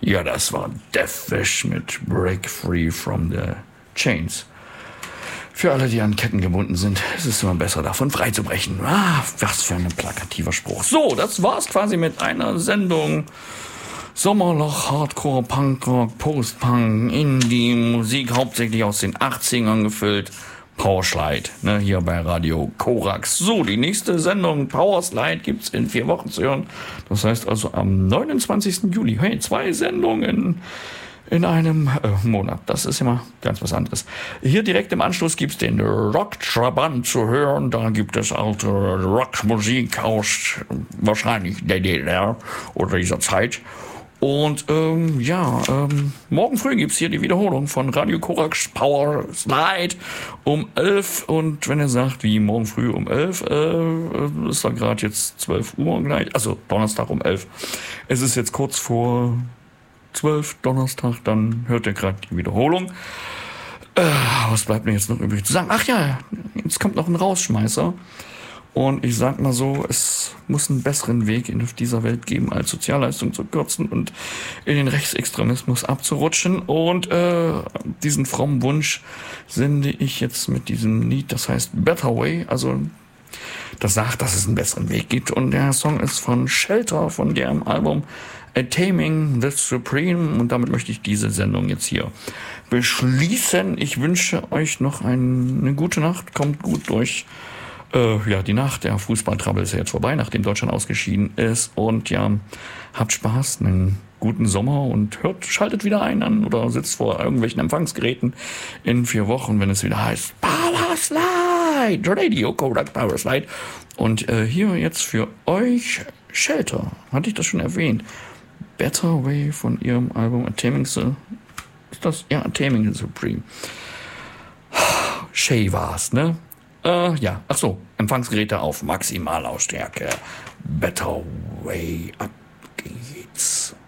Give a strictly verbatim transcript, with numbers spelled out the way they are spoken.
Ja, das war Deathwish mit Break Free from the Chains. Für alle, die an Ketten gebunden sind, ist es immer besser, davon freizubrechen. Ah, was für ein plakativer Spruch. So, das war's quasi mit einer Sendung. Sommerloch, Hardcore, Punkrock, Post-Punk, Indie, Musik hauptsächlich aus den achtzigern gefüllt. Powerslide, ne, hier bei Radio Korax. So, die nächste Sendung Powerslide gibt's in vier Wochen zu hören. Das heißt also am neunundzwanzigsten Juli. Hey, zwei Sendungen in einem äh, Monat. Das ist immer ganz was anderes. Hier direkt im Anschluss gibt's den Rock-Trabant zu hören. Da gibt es alte Rockmusik aus wahrscheinlich der D D R oder dieser Zeit. Und ähm, ja, ähm, morgen früh gibt's hier die Wiederholung von Radio Korax Power Slide um elf. Und wenn ihr sagt, wie morgen früh um elf, äh, ist da gerade jetzt zwölf Uhr gleich, also Donnerstag um elf. Es ist jetzt kurz vor zwölf Donnerstag, dann hört ihr gerade die Wiederholung. Äh, was bleibt mir jetzt noch übrig zu sagen? Ach ja, jetzt kommt noch ein Rausschmeißer. Und ich sag mal so, es muss einen besseren Weg in dieser Welt geben, als Sozialleistungen zu kürzen und in den Rechtsextremismus abzurutschen. Und äh, diesen frommen Wunsch sende ich jetzt mit diesem Lied, das heißt Better Way. Also das sagt, dass es einen besseren Weg gibt. Und der Song ist von Shelter, von deren Album A Taming the Supreme. Und damit möchte ich diese Sendung jetzt hier beschließen. Ich wünsche euch noch ein, eine gute Nacht. Kommt gut durch Äh, ja, die Nacht, der Fußballtrouble ist ja jetzt vorbei, nachdem Deutschland ausgeschieden ist. Und ja, habt Spaß, einen guten Sommer und hört, schaltet wieder ein an oder sitzt vor irgendwelchen Empfangsgeräten in vier Wochen, wenn es wieder heißt Powerslide, Radio Korax Powerslide. Und äh, hier jetzt für euch Shelter. Hatte ich das schon erwähnt? Better Way von ihrem Album A Taming the... Ist das? Ja, A Taming the Supreme. Shay war's, ne? Äh, ja, ach so, Empfangsgeräte auf Maximallautstärke. Better Way, ab geht's.